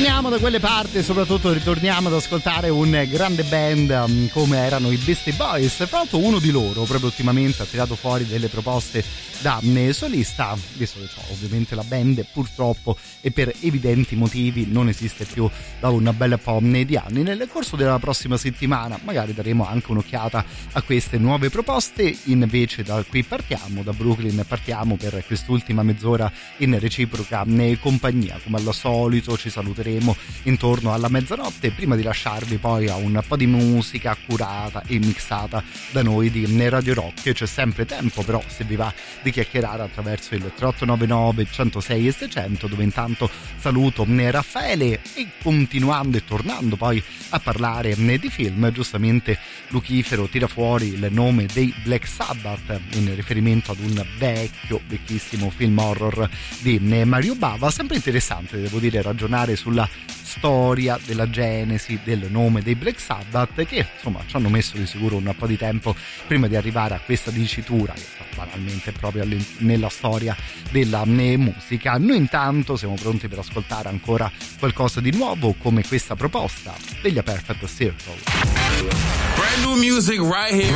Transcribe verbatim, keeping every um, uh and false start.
Ritorniamo da quelle parti e soprattutto ritorniamo ad ascoltare un grande band um, come erano i Beastie Boys. Tra l'altro uno di loro proprio ultimamente ha tirato fuori delle proposte da solista, visto che so, ovviamente la band purtroppo e per evidenti motivi non esiste più da un bel po' di anni. Nel corso della prossima settimana magari daremo anche un'occhiata a queste nuove proposte. Invece da qui partiamo, da Brooklyn partiamo per quest'ultima mezz'ora in reciproca compagnia. Come al solito ci saluteremo intorno alla mezzanotte prima di lasciarvi poi a un po' di musica curata e mixata da noi di Radio Rock. C'è sempre tempo però, se vi va, di chiacchierare attraverso il tre otto nove nove uno zero sei e seicento, dove intanto saluto Raffaele e continuando e tornando poi a parlare di film, giustamente Lucifero tira fuori il nome dei Black Sabbath in riferimento ad un vecchio vecchissimo film horror di Mario Bava. Sempre interessante, devo dire, ragionare sulla storia della genesi del nome dei Black Sabbath, che insomma ci hanno messo di sicuro un po' di tempo prima di arrivare a questa dicitura che banalmente proprio nella storia della musica. Noi intanto siamo pronti per ascoltare ancora qualcosa di nuovo, come questa proposta degli A Perfect Circle. Brand new music right here.